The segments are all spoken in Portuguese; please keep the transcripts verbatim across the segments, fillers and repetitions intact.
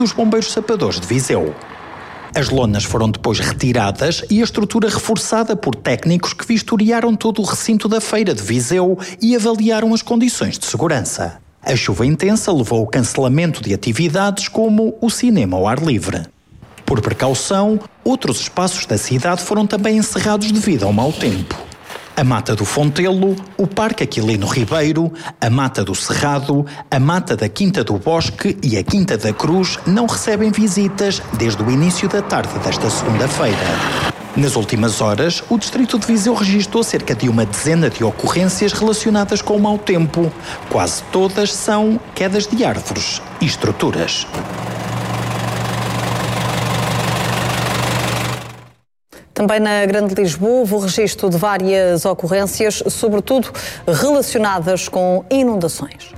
dos Bombeiros Sapadores de Viseu. As lonas foram depois retiradas e a estrutura reforçada por técnicos que vistoriaram todo o recinto da feira de Viseu e avaliaram as condições de segurança. A chuva intensa levou ao cancelamento de atividades como o cinema ao ar livre. Por precaução, outros espaços da cidade foram também encerrados devido ao mau tempo. A Mata do Fontelo, o Parque Aquilino Ribeiro, a Mata do Cerrado, a Mata da Quinta do Bosque e a Quinta da Cruz não recebem visitas desde o início da tarde desta segunda-feira. Nas últimas horas, o distrito de Viseu registrou cerca de uma dezena de ocorrências relacionadas com o mau tempo. Quase todas são quedas de árvores e estruturas. Também na Grande Lisboa houve o registro de várias ocorrências, sobretudo relacionadas com inundações.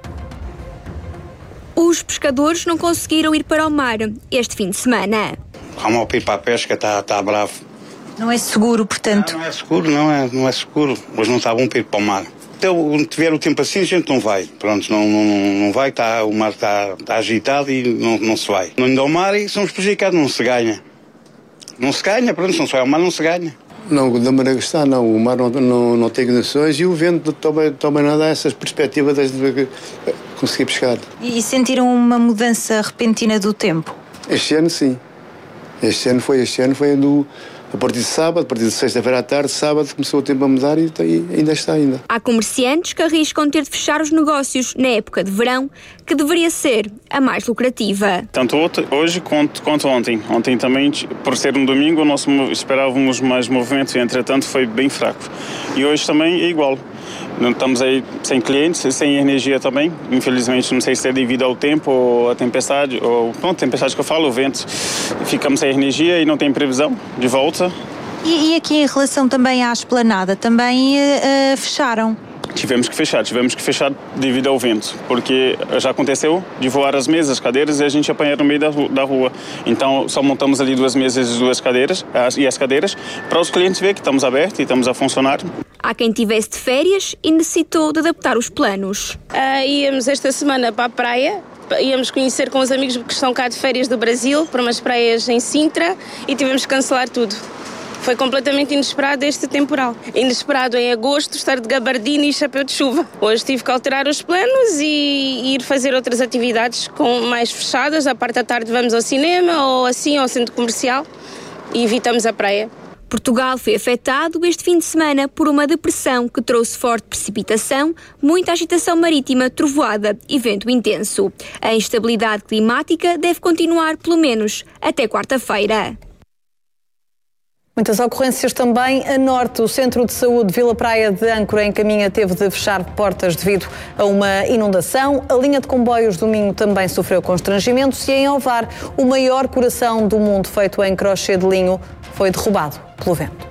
Os pescadores não conseguiram ir para o mar este fim de semana. Há mau ir para a pesca, está tá bravo. Não é seguro, portanto? Não, não é seguro, não é, não é seguro. Mas não está bom para ir para o mar. Então, se tiver o tempo assim, a gente não vai. Pronto, não, não, não vai, tá, o mar está tá agitado e não, não se vai. Não indo ao mar e somos prejudicados, não se ganha. Não se ganha, pronto, se não se vai ao mar, não se ganha. Não, da maneira que está, não. O mar não, não, não tem condições e o vento também, também não dá essas perspectivas de conseguir pescar. E sentiram uma mudança repentina do tempo? Este ano, sim. Este ano foi, este ano foi do, a partir de sábado, a partir de sexta-feira à tarde, sábado, começou o tempo a mudar e, e ainda está ainda. Há comerciantes que arriscam ter de fechar os negócios na época de verão, que deveria ser a mais lucrativa. Tanto hoje quanto, quanto ontem. Ontem também, por ser um domingo, nós esperávamos mais movimento e, entretanto, foi bem fraco. E hoje também é igual. Não estamos aí sem clientes, sem energia também. Infelizmente, não sei se é devido ao tempo ou à tempestade, ou não, tempestade que eu falo, o vento. Ficamos sem energia e não tem previsão de volta. E, e aqui em relação também à esplanada, também uh, fecharam? Tivemos que fechar, tivemos que fechar devido ao vento, porque já aconteceu de voar as mesas, as cadeiras e a gente apanhar no meio da, da rua. Então só montamos ali duas mesas e duas cadeiras as, e as cadeiras para os clientes verem que estamos abertos e estamos a funcionar. Há quem tivesse de férias e necessitou de adaptar os planos. Uh, íamos esta semana para a praia. Íamos conhecer com os amigos que estão cá de férias do Brasil, para umas praias em Sintra, e tivemos que cancelar tudo. Foi completamente inesperado este temporal. Inesperado em agosto estar de gabardina e chapéu de chuva. Hoje tive que alterar os planos e ir fazer outras atividades com mais fechadas. À parte da tarde vamos ao cinema ou assim ao centro comercial e evitamos a praia. Portugal foi afetado este fim de semana por uma depressão que trouxe forte precipitação, muita agitação marítima, trovoada e vento intenso. A instabilidade climática deve continuar pelo menos até quarta-feira. Muitas ocorrências também a norte. O Centro de Saúde Vila Praia de Âncora, em Caminha, teve de fechar portas devido a uma inundação. A linha de comboios do Minho também sofreu constrangimentos e em Ovar, o maior coração do mundo feito em crochê de linho foi derrubado pelo vento.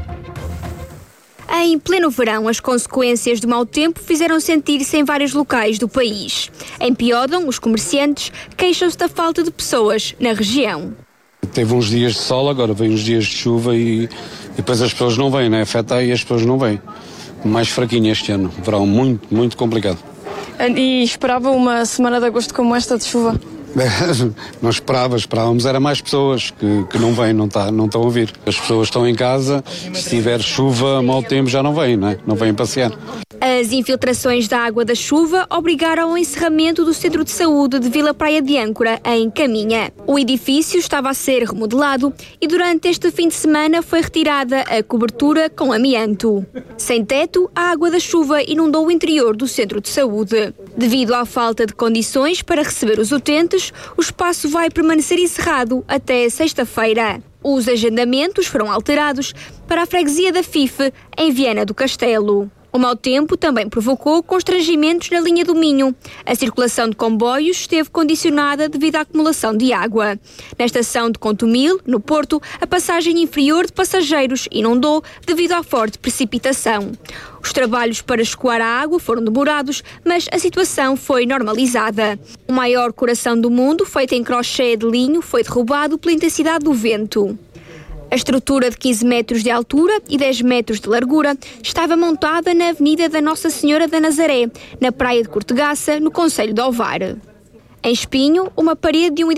Em pleno verão, as consequências do mau tempo fizeram sentir-se em vários locais do país. Em Piódão, os comerciantes queixam-se da falta de pessoas na região. Teve uns dias de sol, agora vem uns dias de chuva e, e depois as pessoas não vêm, né? Afeta aí as pessoas não vêm. Mais fraquinho este ano, verão muito, muito complicado. E esperava uma semana de agosto como esta de chuva? Não esperava, esperávamos era mais pessoas que, que não vêm, não, tá, não estão a vir. As pessoas estão em casa, se tiver chuva, mau tempo já não vêm, não é? Não vêm passear. As infiltrações da água da chuva obrigaram ao encerramento do Centro de Saúde de Vila Praia de Âncora, em Caminha. O edifício estava a ser remodelado e durante este fim de semana foi retirada a cobertura com amianto. Sem teto, a água da chuva inundou o interior do Centro de Saúde. Devido à falta de condições para receber os utentes, o espaço vai permanecer encerrado até sexta-feira. Os agendamentos foram alterados para a freguesia da F I F, em Viana do Castelo. O mau tempo também provocou constrangimentos na linha do Minho. A circulação de comboios esteve condicionada devido à acumulação de água. Na estação de Contumil, no Porto, a passagem inferior de passageiros inundou devido à forte precipitação. Os trabalhos para escoar a água foram demorados, mas a situação foi normalizada. O maior coração do mundo, feito em crochê de linho, foi derrubado pela intensidade do vento. A estrutura de quinze metros de altura e dez metros de largura estava montada na Avenida da Nossa Senhora da Nazaré, na Praia de Cortegaça, no concelho de Ovar. Em Espinho, uma parede de um